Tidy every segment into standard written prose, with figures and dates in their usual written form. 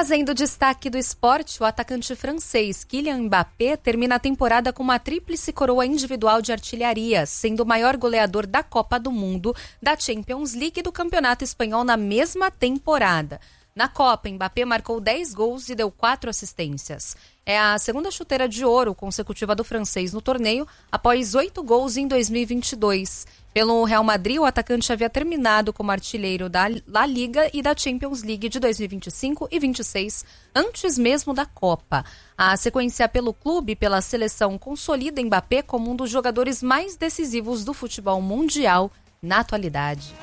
Trazendo destaque do esporte, o atacante francês Kylian Mbappé termina a temporada com uma tríplice coroa individual de artilharia, sendo o maior goleador da Copa do Mundo, da Champions League e do Campeonato Espanhol na mesma temporada. Na Copa, Mbappé marcou 10 gols e deu 4 assistências. É a segunda chuteira de ouro consecutiva do francês no torneio, após 8 gols em 2022. Pelo Real Madrid, o atacante havia terminado como artilheiro da La Liga e da Champions League de 2025 e 26, antes mesmo da Copa. A sequência pelo clube e pela seleção consolida Mbappé como um dos jogadores mais decisivos do futebol mundial na atualidade.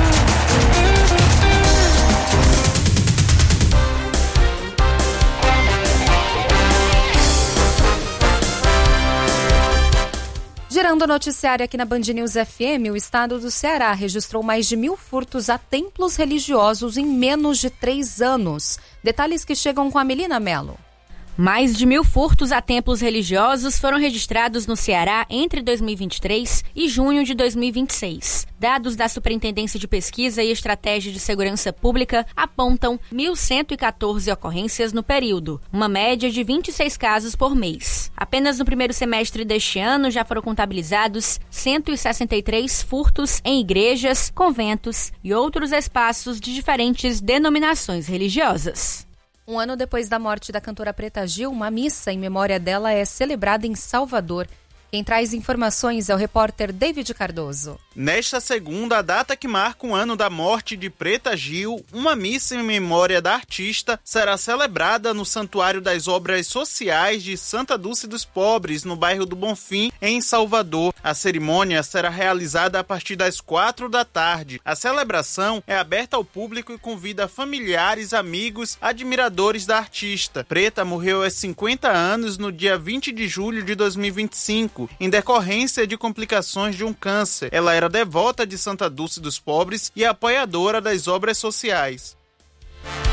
Girando o noticiário aqui na Band News FM, o estado do Ceará registrou mais de 1.000 furtos a templos religiosos em menos de 3 anos. Detalhes que chegam com a Melina Mello. Mais de 1.000 furtos a templos religiosos foram registrados no Ceará entre 2023 e junho de 2026. Dados da Superintendência de Pesquisa e Estratégia de Segurança Pública apontam 1.114 ocorrências no período, uma média de 26 casos por mês. Apenas no primeiro semestre deste ano já foram contabilizados 163 furtos em igrejas, conventos e outros espaços de diferentes denominações religiosas. Um ano depois da morte da cantora Preta Gil, uma missa em memória dela é celebrada em Salvador. Quem traz informações é o repórter David Cardoso. Nesta segunda, a data que marca o ano da morte de Preta Gil, uma missa em memória da artista será celebrada no Santuário das Obras Sociais de Santa Dulce dos Pobres, no bairro do Bonfim, em Salvador. A cerimônia será realizada a partir das 4 da tarde. A celebração é aberta ao público e convida familiares, amigos, admiradores da artista. Preta morreu aos 50 anos no dia 20 de julho de 2025. Em decorrência de complicações de um câncer. Ela era devota de Santa Dulce dos Pobres e apoiadora das obras sociais.